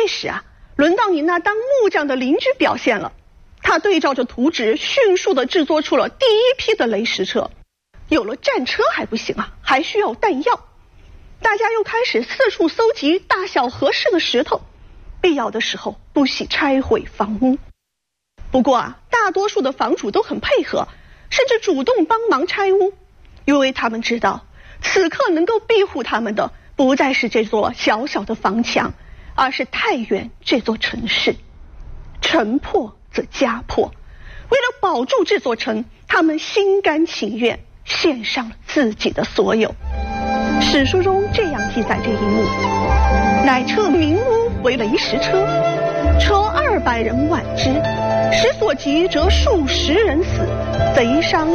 这时啊，轮到你那当木匠的邻居表现了。他对照着图纸，迅速地制作出了第一批的雷石车。有了战车还不行啊，还需要弹药。大家又开始四处搜集大小合适的石头，必要的时候不惜拆毁房屋。不过啊，大多数的房主都很配合，甚至主动帮忙拆屋，因为他们知道，此刻能够庇护他们的不再是这座小小的房墙，而是太原这座城市。城破则家破，为了保住这座城，他们心甘情愿献上了自己的所有。史书中这样记载这一幕：乃撤民屋为雷石车，车200人挽之，时所及则数十人死，贼伤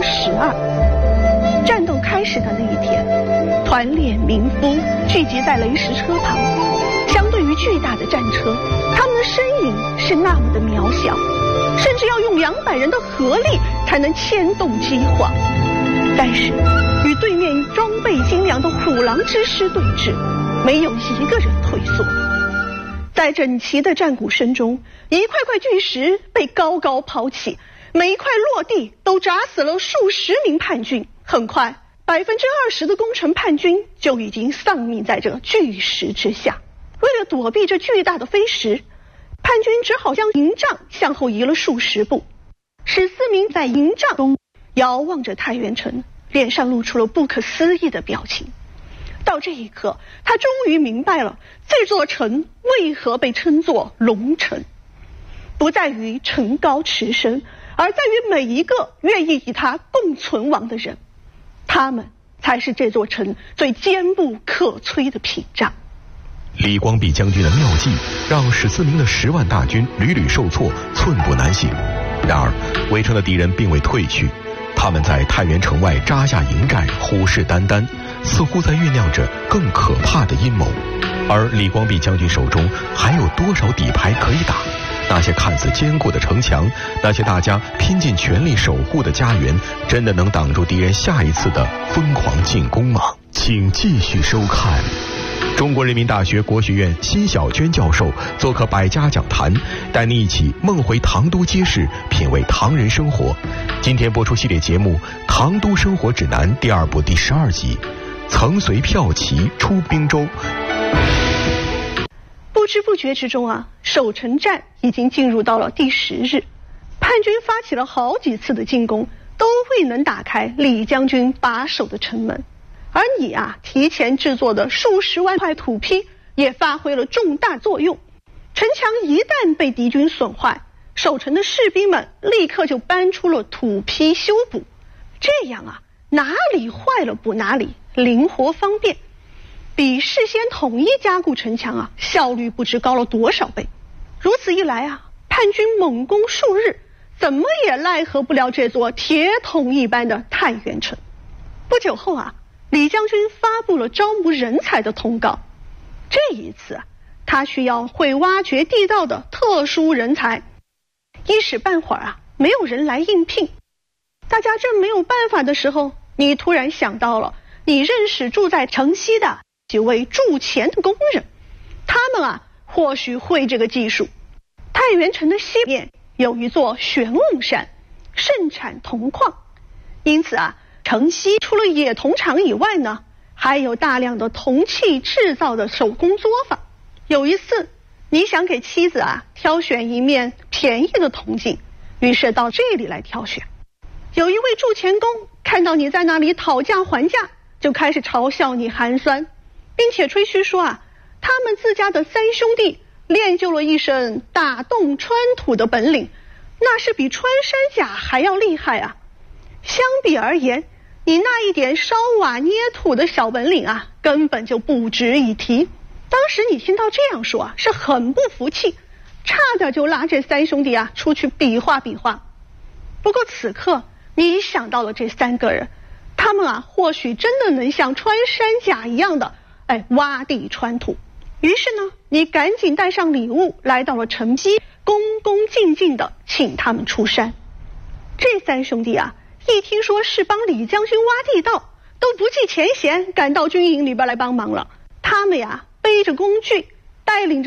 12。战斗开始的那一天，团练民夫聚集在雷石车旁，相对于巨大的战车，他们的身影是那么的渺小，甚至要用200人的合力才能牵动机晃。但是与对面装备精良的虎狼之师对峙，没有一个人退缩。在整齐的战鼓声中，一块块巨石被高高抛起，每一块落地都砸死了数十名叛军。很快，20%的攻城叛军就已经丧命在这巨石之下。为了躲避这巨大的飞石，叛军只好将营帐向后移了数十步。史思明在营帐中遥望着太原城，脸上露出了不可思议的表情。到这一刻，他终于明白了这座城为何被称作龙城，不在于城高池深，而在于每一个愿意与它共存亡的人，他们才是这座城最坚不可摧的屏障。 李光弼将军的妙计让史思明的10万大军屡屡受挫，寸步难行。然而围城的敌人并未退去，他们在太原城外扎下营寨，虎视眈眈，似乎在酝酿着更可怕的阴谋。而李光弼将军手中还有多少底牌可以打？那些看似坚固的城墙，那些大家拼尽全力守护的家园，真的能挡住敌人下一次的疯狂进攻吗？请继续收看中国人民大学国学院辛晓娟教授做客百家讲坛，带你一起梦回唐都街市，品味唐人生活。今天播出系列节目《唐都生活指南》第2部第12集，曾随骠骑出滨州。 不知不觉之中啊，守城战已经进入到了第10日，叛军发起了好几次的进攻，都未能打开李将军把守的城门。而你啊，提前制作的数十万块土坯也发挥了重大作用。城墙一旦被敌军损坏，守城的士兵们立刻就搬出了土坯修补，这样啊，哪里坏了补哪里，灵活方便，比事先统一加固城墙啊，效率不知高了多少倍。如此一来啊，叛军猛攻数日，怎么也奈何不了这座铁桶一般的太原城。不久后啊，李将军发布了招募人才的通告。这一次啊，他需要会挖掘地道的特殊人才。一时半会儿啊，没有人来应聘。大家正没有办法的时候，你突然想到了你认识住在城西的几位铸钱的工人，他们啊，或许会这个技术。太原城的西面有一座玄瓮山，盛产铜矿，因此啊，城西除了冶铜厂以外呢，还有大量的铜器制造的手工作坊。有一次，你想给妻子啊挑选一面便宜的铜镜，于是到这里来挑选。有一位铸钱工看到你在那里讨价还价，就开始嘲笑你寒酸，并且吹嘘说啊，他们自家的3兄弟练就了一身打洞穿土的本领，那是比穿山甲还要厉害啊。相比而言，你那一点烧瓦捏土的小本领啊，根本就不值一提。当时你听到这样说啊，是很不服气，差点就拉这3兄弟啊出去比划比划。不过此刻你想到了这3个人，他们啊或许真的能像穿山甲一样的挖地穿土。于是呢，你赶紧带上礼物来到了城西，恭恭敬敬的请他们出山。这3兄弟啊，一听说是帮李将军挖地道，都不计前嫌赶到军营里边来帮忙了。他们呀背着工具，带领着